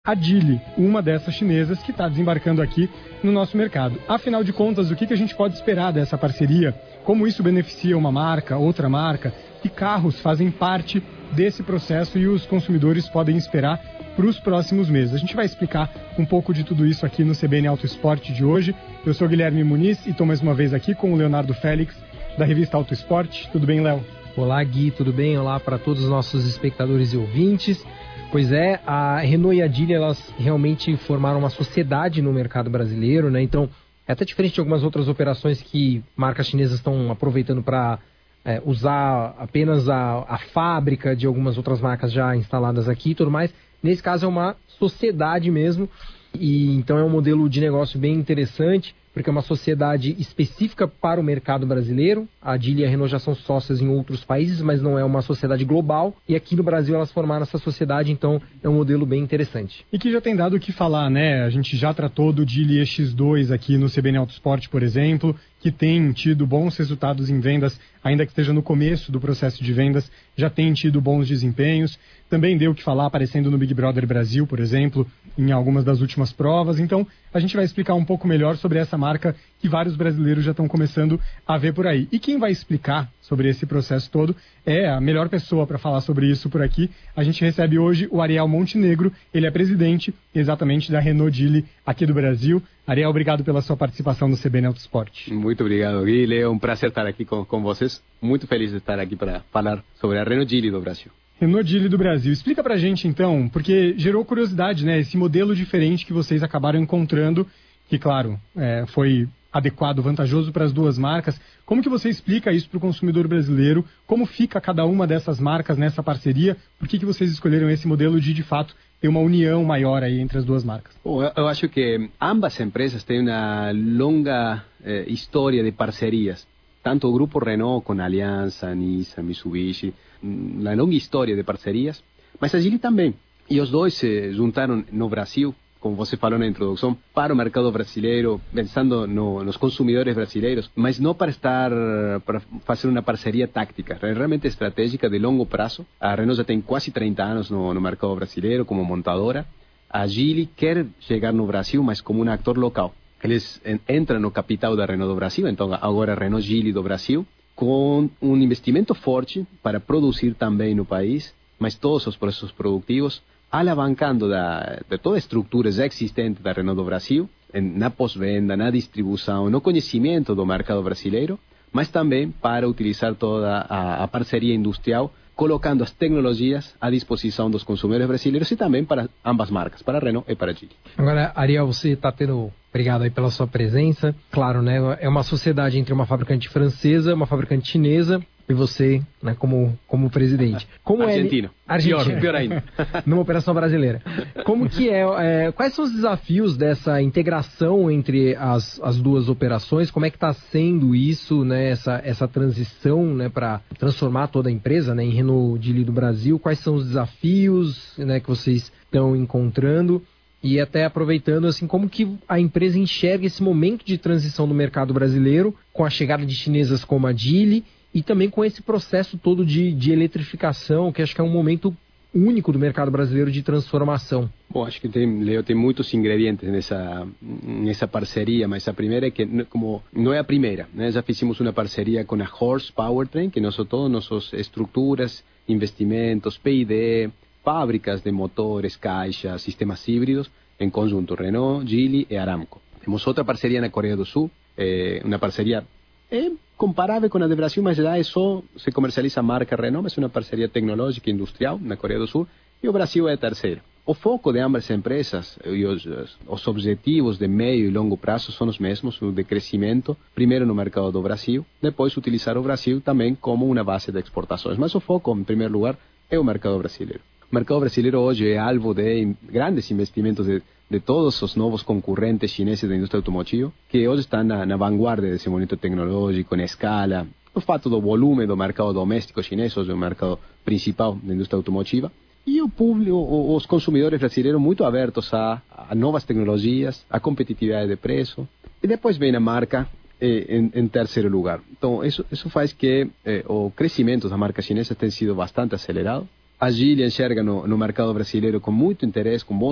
a Geely, uma dessas chinesas que está desembarcando aqui no nosso mercado. Afinal de contas, o que a gente pode esperar dessa parceria? Como isso beneficia uma marca, outra marca? Que carros fazem parte desse processo e os consumidores podem esperar para os próximos meses? A gente vai explicar um pouco de tudo isso aqui no CBN Auto Esporte de hoje. Eu sou Guilherme Muniz e estou mais uma vez aqui com o Leonardo Félix, da revista Auto Esporte. Tudo bem, Léo? Olá, Gui, tudo bem? Olá para todos os nossos espectadores e ouvintes. Pois é, a Renault e a Geely, elas realmente formaram uma sociedade no mercado brasileiro, né? Então, é até diferente de algumas outras operações que marcas chinesas estão aproveitando para usar apenas a fábrica de algumas outras marcas já instaladas aqui e tudo mais. Nesse caso é uma sociedade mesmo, e então é um modelo de negócio bem interessante, porque é uma sociedade específica para o mercado brasileiro. A Geely e a Renault já são sócias em outros países, mas não é uma sociedade global. E aqui no Brasil elas formaram essa sociedade, então é um modelo bem interessante. E que já tem dado o que falar, né? A gente já tratou do Geely EX2 aqui no CBN Auto Esporte, por exemplo, que tem tido bons resultados em vendas, ainda que esteja no começo do processo de vendas, já tem tido bons desempenhos. Também deu o que falar aparecendo no Big Brother Brasil, por exemplo, em algumas das últimas provas. Então, a gente vai explicar um pouco melhor sobre essa marca que vários brasileiros já estão começando a ver por aí. E quem vai explicar sobre esse processo todo é a melhor pessoa para falar sobre isso por aqui. A gente recebe hoje o Ariel Montenegro, ele é presidente exatamente da Renault Geely aqui do Brasil. Ariel, obrigado pela sua participação no CBN Auto Esporte. Muito obrigado, Gui. É um prazer estar aqui com vocês. Muito feliz de estar aqui para falar sobre a Renault Geely do Brasil. Renault Geely do Brasil. Explica pra gente então, porque gerou curiosidade, né? Esse modelo diferente que vocês acabaram encontrando, que claro, foi adequado, vantajoso para as duas marcas. Como que você explica isso para o consumidor brasileiro? Como fica cada uma dessas marcas nessa parceria? Por que vocês escolheram esse modelo de fato, ter uma união maior aí entre as duas marcas? Bom, eu acho que ambas empresas têm uma longa história de parcerias. Tanto o Grupo Renault com Aliança, Nissan, Mitsubishi, uma longa história de parcerias, mas a Geely também. E os dois se juntaram no Brasil, como você falou na introdução, para o mercado brasileiro, pensando nos consumidores brasileiros, mas não para fazer uma parceria tática, realmente estratégica de longo prazo. A Renault já tem quase 30 anos no mercado brasileiro como montadora. A Geely quer chegar no Brasil, mas como um ator local. Eles entram no capital da Renault do Brasil, então agora a Renault Geely do Brasil, com um investimento forte para produzir também no país, mas todos os processos produtivos, alavancando de toda a estrutura já existente da Renault do Brasil, na pós-venda, na distribuição, no conhecimento do mercado brasileiro, mas também para utilizar toda a parceria industrial, colocando as tecnologias à disposição dos consumidores brasileiros e também para ambas marcas, para a Renault e para a Geely. Agora, Ariel, você está tendo... Obrigado aí pela sua presença. Claro, né? É uma sociedade entre uma fabricante francesa, uma fabricante chinesa e você, né, como presidente. Como argentino. Argentino. Pior ainda. Numa operação brasileira. Como que quais são os desafios dessa integração entre as duas operações? Como é que está sendo isso, né? Essa transição, né, para transformar toda a empresa, né, em Renault Geely do Brasil? Quais são os desafios, né, que vocês estão encontrando? E até aproveitando, assim, como que a empresa enxerga esse momento de transição do mercado brasileiro, com a chegada de chinesas como a Geely, e também com esse processo todo de eletrificação, que acho que é um momento único do mercado brasileiro de transformação. Bom, acho que Leo, tem muitos ingredientes nessa parceria, mas a primeira é que, como não é a primeira, né? Já fizemos uma parceria com a Horse Powertrain, que nós todas nossas estruturas, investimentos, P&D, fábricas de motores, caixas, sistemas híbridos, em conjunto, Renault, Geely e Aramco. Temos outra parceria na Coreia do Sul, uma parceria comparável com a do Brasil, mas já só se comercializa a marca Renault, mas é uma parceria tecnológica e industrial na Coreia do Sul, e o Brasil é a terceira. O foco de ambas empresas e os objetivos de médio e longo prazo são os mesmos, o de crescimento, primeiro no mercado do Brasil, depois utilizar o Brasil também como uma base de exportações, mas o foco, em primeiro lugar, é o mercado brasileiro. O mercado brasileiro hoje é alvo de grandes investimentos de todos os novos concorrentes chineses da indústria automotiva, que hoje estão na vanguarda desse momento tecnológico, na escala, o fato do volume do mercado doméstico chinês, hoje é o mercado principal da indústria automotiva, e o público, os consumidores brasileiros muito abertos a novas tecnologias, a competitividade de preço, e depois vem a marca em terceiro lugar. Então, isso faz que o crescimento da marca chinesa tenha sido bastante acelerado. A Geely enxerga no mercado brasileiro com muito interesse, com bons